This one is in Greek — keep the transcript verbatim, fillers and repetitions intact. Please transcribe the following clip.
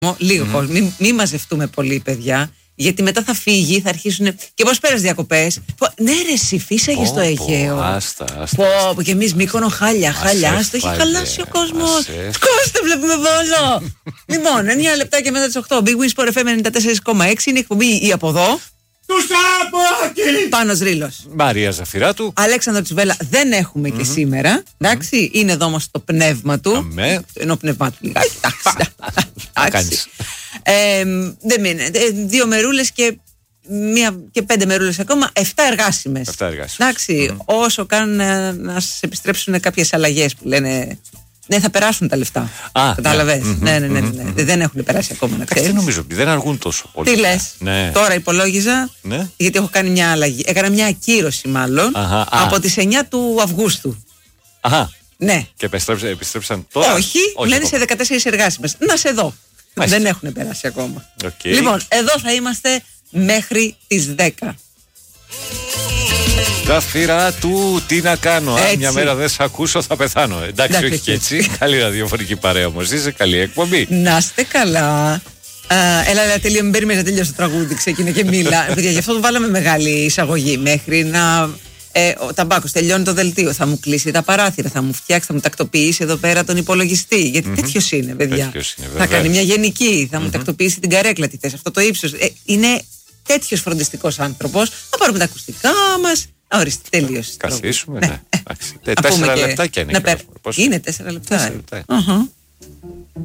Λίγο mm. κόσμο. Μην μη μαζευτούμε πολύ, παιδιά. Γιατί μετά θα φύγει, θα αρχίσουν. Και πώς πέρασε διακοπές. Ναι, ρε, εσύ φύσαγε στο Αιγαίο. Άστα, άστα. Πω, πω, και εμείς Μύκονο, χάλια, χάλια. Άστα, έχει χαλάσει ο κόσμος. Σκόστε, βλέπουμε βόλο. Λοιπόν, εννιά λεπτά και μετά τις οκτώ. Big Win Sport εφ εμ ενενήντα τέσσερα κόμμα έξι είναι εκπομπή ή από εδώ. Του Σαμπάκη! Πάνος Ρήλος. Μαρία Ζαφυράτου. Αλέξανδρο Τσουβέλα δεν έχουμε mm-hmm. και σήμερα. Εντάξει, mm-hmm. είναι εδώ όμως το πνεύμα του. Αμέ. Ενώ πνεύμα του λιγάκι. Εντάξει. ε, δεν μείνε. Δύο μερούλες και, μία, και πέντε μερούλες ακόμα. Εφτά εργάσιμες. Εφτά εργάσιμες. Εντάξει, mm-hmm. όσο κάνουν να, να σας επιστρέψουν κάποιες αλλαγές που λένε. Ναι, θα περάσουν τα λεφτά. Κατάλαβες. Ναι. Ναι, ναι, ναι, ναι, ναι. Δεν έχουν περάσει ακόμα να ξέρεις. Δεν νομίζω, δεν αργούν τόσο πολύ. Τι λες. Ναι. Τώρα υπολόγιζα, ναι. γιατί έχω κάνει μια αλλαγή. Έκανα μια ακύρωση μάλλον. Αχα, από τις εννιά του Αυγούστου. Αχα. Ναι. Και επιστρέψαν, επιστρέψαν τώρα. Όχι, Όχι λένε σε δεκατέσσερις εργάσιμες. Να σε δω. Μάλιστα. Δεν έχουν περάσει ακόμα. Okay. Λοιπόν, εδώ θα είμαστε μέχρι τις δέκα. Ζαφυράτου, τι να κάνω. Αν μια μέρα δεν σε ακούσω, θα πεθάνω. Εντάξει, Εντάξει όχι και έτσι. Καλή ραδιοφωνική παρέα όμως. Είσαι καλή εκπομπή. Να είστε καλά. Uh, έλα, έλα, τελείω, μην περιμένεις να τελειώσει το τραγούδι. Ξεκινά και μίλα. Παιδιά, γι' αυτό το βάλαμε μεγάλη εισαγωγή. Μέχρι να. Ε, ο Ταμπάκος τελειώνει το δελτίο. Θα μου κλείσει τα παράθυρα, θα μου φτιάξει, θα μου τακτοποιήσει εδώ πέρα τον υπολογιστή. Γιατί mm-hmm. τέτοιος είναι, παιδιά. Τέτοιος είναι, θα κάνει μια γενική, θα mm-hmm. μου τακτοποιήσει την καρέκλα, τι θες, αυτό το ύψος. Ε, είναι τέτοιος φροντιστικός άνθρωπος. Θα πάρουμε τα ακουστικά μας. Ορίστε, τελείωσε. Καθίσουμε, ναι. ναι. Τέσσερα λεπτάκια είναι. Είναι τέσσερα λεπτά. Τέσσερα λεπτά.